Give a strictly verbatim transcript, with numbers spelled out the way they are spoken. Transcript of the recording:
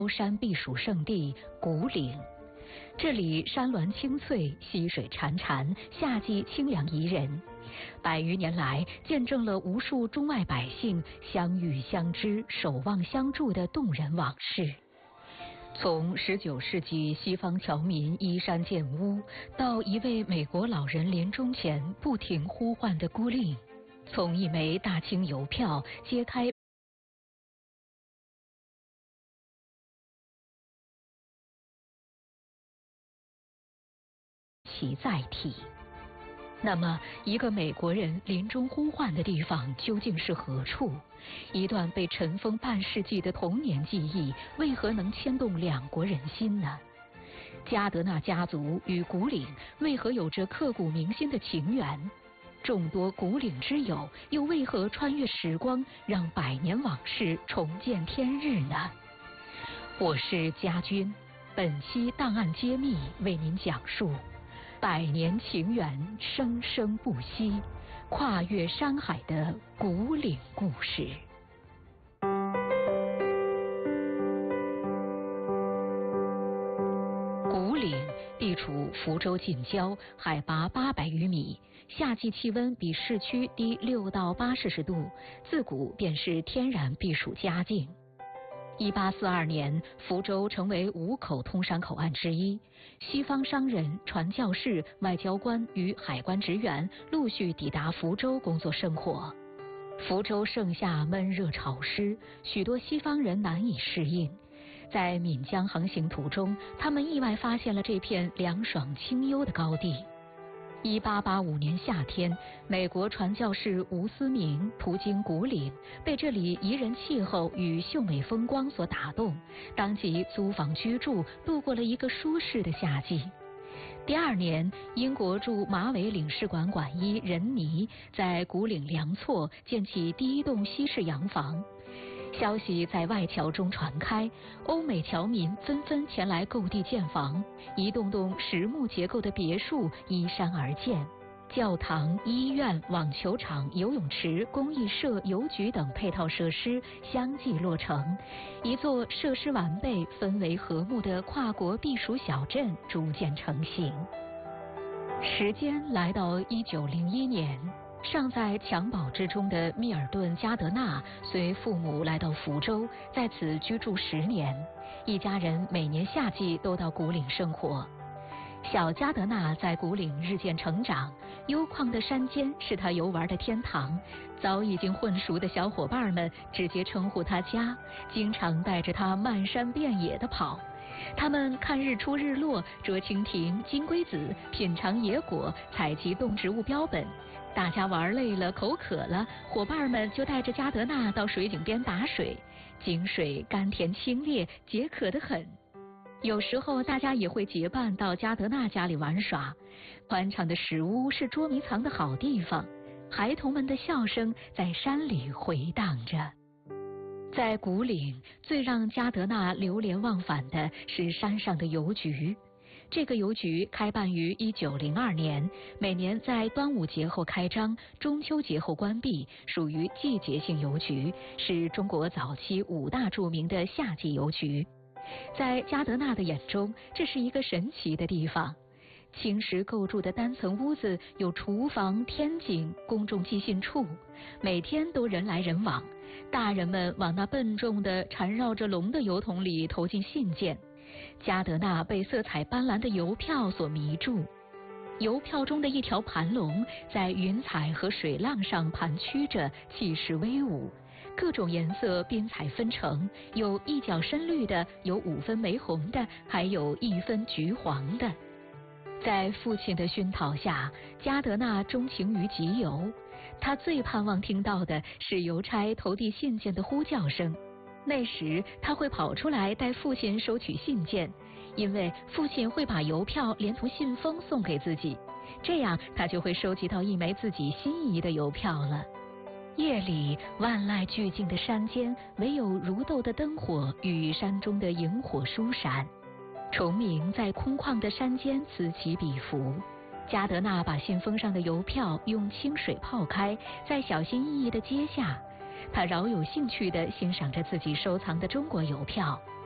山避暑胜地古岭。这里山峦青翠，溪水潺潺，夏季清凉宜人。百余年来，见证了无数中外百姓相遇相知、守望相助的动人往事。从十九世纪西方侨民依山建屋，到一位美国老人临终前不停呼唤的孤岭，从一枚大清邮票揭开其载体。那么，一个美国人临终呼唤的地方究竟是何处？一段被尘封半世纪的童年记忆，为何能牵动两国人心呢？加德纳家族与古岭为何有着刻骨铭心的情缘？众多古岭之友又为何穿越时光，让百年往事重见天日呢？我是家军，本期档案揭秘为您讲述百年情缘生生不息，跨越山海的古岭故事。古岭地处福州近郊，海拔八百余米，夏季气温比市区低六到八摄氏度，自古便是天然避暑佳境。一八四二年，福州成为五口通商口岸之一，西方商人、传教士、外交官与海关职员陆续抵达福州工作生活。福州盛夏闷热潮湿，许多西方人难以适应。在闽江航行途中，他们意外发现了这片凉爽清幽的高地。一八八五年夏天，美国传教士吴思明途经古岭，被这里宜人气候与秀美风光所打动，当即租房居住，度过了一个舒适的夏季。第二年，英国驻马尾领事馆馆医任尼在古岭梁厝建起第一栋西式洋房。消息在外侨中传开，欧美侨民纷纷前来购地建房，一栋栋实木结构的别墅依山而建，教堂、医院、网球场、游泳池、公益社、邮局等配套设施相继落成，一座设施完备、氛围和睦的跨国避暑小镇逐渐成型。时间来到一九零一年。尚在襁褓之中的密尔顿·加德纳随父母来到福州，在此居住十年。一家人每年夏季都到古岭生活。小加德纳在古岭日渐成长，幽旷的山间是他游玩的天堂。早已经混熟的小伙伴们直接称呼他家，经常带着他漫山遍野地跑。他们看日出日落，捉蜻蜓、金龟子，品尝野果，采集动植物标本。大家玩累了，口渴了，伙伴们就带着加德纳到水井边打水，井水甘甜清冽，解渴得很。有时候大家也会结伴到加德纳家里玩耍，宽敞的石屋是捉迷藏的好地方，孩童们的笑声在山里回荡着。在古岭，最让加德纳流连忘返的是山上的邮局。这个邮局开办于一九零二年，每年在端午节后开张，中秋节后关闭，属于季节性邮局，是中国早期五大著名的夏季邮局。在加德纳的眼中，这是一个神奇的地方。青石构筑的单层屋子有厨房、天井、公众寄信处，每天都人来人往。大人们往那笨重的缠绕着龙的邮筒里投进信件。加德纳被色彩斑斓的邮票所迷住，邮票中的一条盘龙在云彩和水浪上盘曲着，气势威武。各种颜色边彩纷呈，有一角深绿的，有五分玫红的，还有一分橘黄的。在父亲的熏陶下，加德纳钟情于集邮。他最盼望听到的是邮差投递信件的呼叫声。那时他会跑出来带父亲收取信件，因为父亲会把邮票连同信封送给自己，这样他就会收集到一枚自己心仪的邮票了。夜里万籁俱静的山间，唯有如豆的灯火与山中的萤火疏闪，虫鸣在空旷的山间此起彼伏。加德纳把信封上的邮票用清水泡开，再小心翼翼地揭下。他饶有兴趣地欣赏着自己收藏的中国邮票，